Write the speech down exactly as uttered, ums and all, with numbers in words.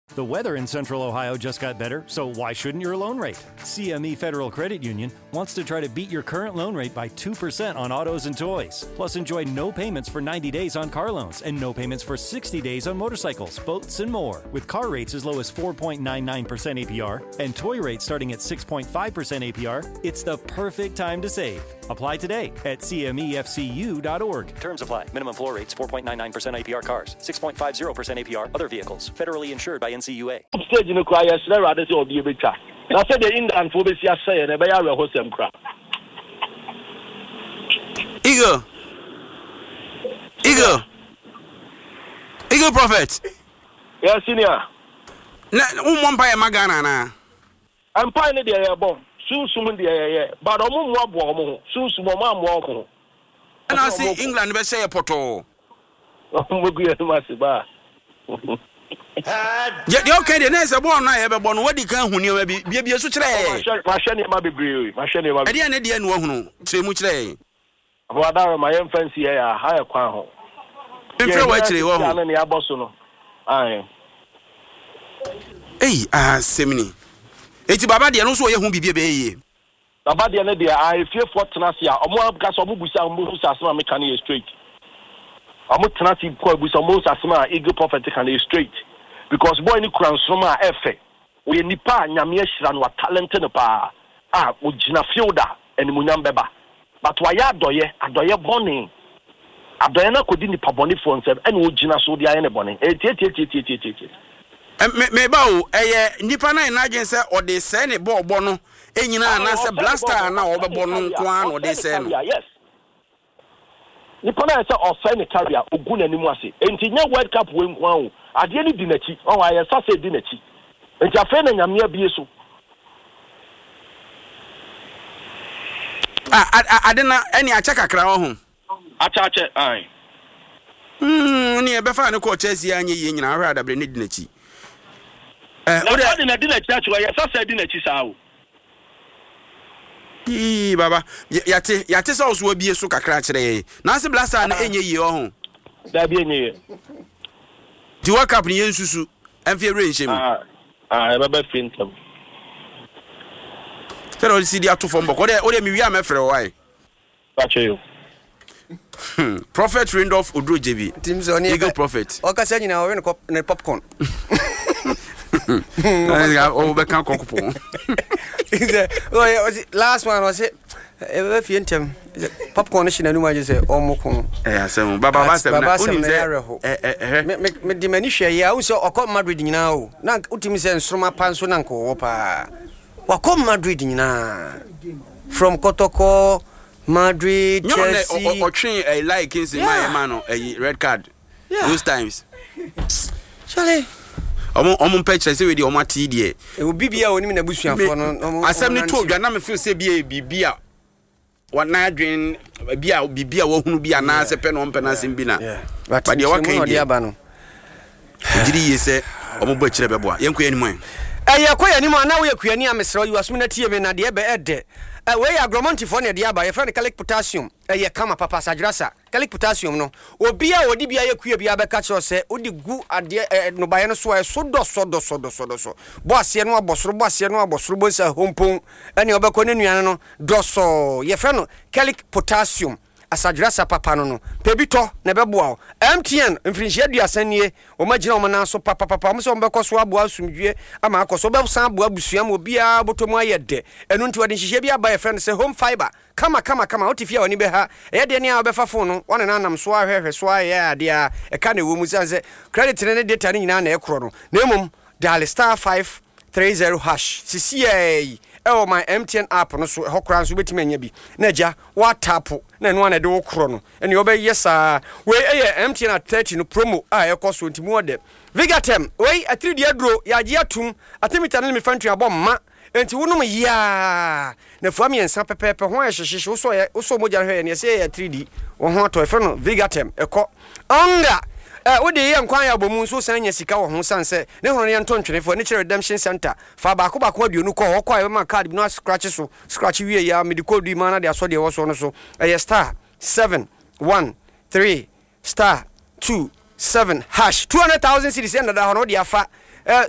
The weather in Central Ohio just got better, so why shouldn't your loan rate? C M E Federal Credit Union wants to try to beat your current loan rate by two percent on autos and toys. Plus, enjoy no payments for ninety days on car loans and no payments for sixty days on motorcycles, boats, and more. With car rates as low as four point nine nine percent A P R and toy rates starting at six point five percent A P R, it's the perfect time to save. Apply today at C M E F C U dot org. Terms apply. Minimum floor rates four point nine nine percent A P R cars, six point five zero percent A P R other vehicles. Federally insured by N C U A. Stage in the choir, I rather say, or be a bit. I said the Indian for this year, say, and I will host them crap. Eagle. Eagle. Eagle Prophet. Yes, senior. Na one by Magana. I'm fine the air bomb. Soon, soon, the air, but I'm more warm. Soon, soon, I'm warm. And I see England, let's say a poto. I'm going to massive bar. Yeah, okay, the next one I ever born. What do you can who you be be a such a machine, my baby, machine. I didn't know who say much lay. What are my infants here? Higher quaho. In fact, actually, one in the Abosono. I Hey, ah, Semini. It's Baba, the also who be baby. About the end, I fear for Tenacia, or more because of Mubusa Mubusa Asma Mechanic Street. I'm not Tenasi with some most Asma Eagle Prophet and straight. Because boy ni transformer efe we nipa nyame hira no talented pa ah ojina fielder eni munyam beba but why adoye adoye boni adoye na kodi nipa boni for nsem eni ojina so dia ene boni eti eti eti eti eti eti me me ba o eye nipa na na gen se o de se ne bo bo no enyina na se blaster na o be bo no nko an o de se no yes nipa na se o se ne carrier ogun animu ase enti nya world cup we nko an ade ni di nachi o wa ya sase di nachi enti afa na nyame abie so ah ade na eni acha kakra ho acha acha ai mm ni e be fa ne ko Chelsea anye ye nyina ahwa adabre ne di nachi eh o de na di nachi acha ya sase di nachi sa o Ee baba yate yate so so abie so kakra kire na se blaster na enye yi ho da bi enye di World Cup ni yensusu emfe renche mu ah ah baba fintam tell all city ato fom boko de o de mi wi amefre why pacho Prophet Randolph Odrojebi Eagle Prophet o ka se nyina o we ne popcorn I oh be kan kokopo last one was it e fi entem popcorn shi na nu ma je se omoko eh asem baba ba sem na uni se eh eh me me di mani hwe ya wo se okọ Madrid nyina o na utimi se nsroma panso na nko wo pa wakọ Madrid nyina from Kotoko Madrid Chelsea o twin I like in my man no red card those times Charlie omo omo picture say we dey omo ati die e obi bia woni me na busuafo no asem ni to dwa na me feel say bia bibia wana adwen bia bibia wo hunu bia na se pe no mpe na sem bi na but dey waka dey aba no giri ye se omo ba kire beboa yenko yanimu eh ye koya ni mo na wo ye kuani amesro you asum na tie me na de be ede eh we ya agromonti for ne de aba ye friend calic potassium eh ye kama papa sajrasa calic potassium no obi a odi bia ye kua bia be ka kire se odi gu ade no baye no so e so do so do so do so do so bo ase no abosoro bo ase no abosoro bo sa hompon ene obekọ ne nuan no do so ye friend no calic potassium asadrasa papa no no pebito na beboa o M T N mfrinhia duasanie o magina o mana so papa papa mo so mbekọ so aboa asumdwe ama akoso be san aboa busuam obia botomu ayede enu nti wade nhihia bia ba ye friend say home fiber kama kama kama otifia woni be ha e de ne a obefa phone no wona na nam so ahwehwe so aye ade a e ka na wo mu sanse credit ne data ne nyina na e kro no na emum dial star five three zero hash C C A oh my M T N app no so hokran so betime anya bi na ja wa tap na no na de wo kro no ene obe yesa we eh M T N at thirty no promo a e koso ntimu ode Vigatem we atiri de adro ya je atum atemita ne me fantu abom ma enti wonum ya na fuami ensa pepepe ho ehyehyehye wo so wo so moja hwe ne se ya three D wo ho to efe no Vigatem eko onga eh wo de ye nkwan ya bomu so san nya sika wo ho sanse ne hono ne nto ntwenefo ne chere redemption center fa ba ko ba ko aduonu ko ho kwa e ma card bi no scratch so scratch wie ya medical du mana de aso de wo so no so eh star seven one three star two seven hash two hundred thousand cedis and da hono de afa